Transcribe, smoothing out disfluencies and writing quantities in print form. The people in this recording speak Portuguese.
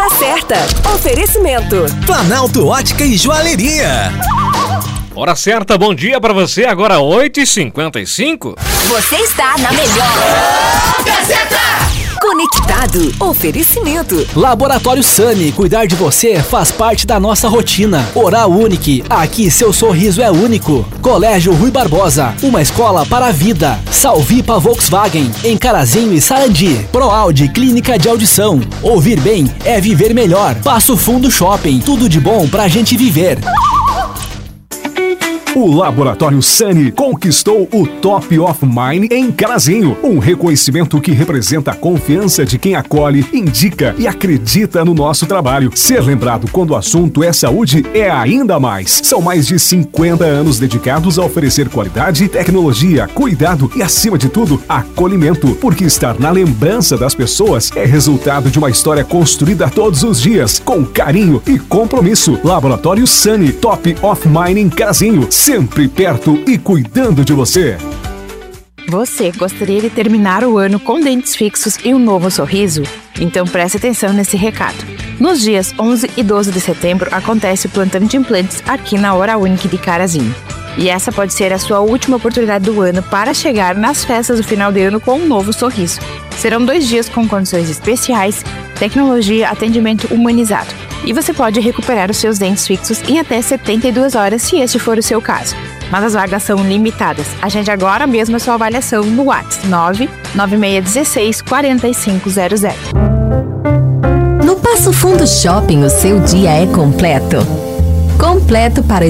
Hora certa. Oferecimento. Planalto Ótica e Joalheria. Hora certa, bom dia pra você, agora 8h55. Você está na melhor. Hora certa. Conectado. Oferecimento. Laboratório Sani, cuidar de você faz parte da nossa rotina. Oral Unique, aqui seu sorriso é único. Colégio Rui Barbosa, uma escola para a vida. Salvipa Volkswagen, em Carazinho e Sarandi. ProAudio, clínica de audição. Ouvir bem é viver melhor. Passo Fundo Shopping, tudo de bom pra gente viver. O Laboratório Sani conquistou o Top of Mind em Carazinho, um reconhecimento que representa a confiança de quem acolhe, indica e acredita no nosso trabalho. Ser lembrado quando o assunto é saúde é ainda mais. São mais de 50 anos dedicados a oferecer qualidade, tecnologia, cuidado e, acima de tudo, acolhimento, porque estar na lembrança das pessoas é resultado de uma história construída todos os dias, com carinho e compromisso. Laboratório Sani, Top of Mind em Carazinho, sempre perto e cuidando de você. Você gostaria de terminar o ano com dentes fixos e um novo sorriso? Então preste atenção nesse recado. Nos dias 11 e 12 de setembro acontece o plantão de implantes aqui na Oral Unique de Carazinho. E essa pode ser a sua última oportunidade do ano para chegar nas festas do final de ano com um novo sorriso. Serão 2 dias com condições especiais, tecnologia, atendimento humanizado. E você pode recuperar os seus dentes fixos em até 72 horas, se este for o seu caso. Mas as vagas são limitadas. Agende agora mesmo a sua avaliação no WhatsApp 99616-4500. No Passo Fundo Shopping, o seu dia é completo. Completo para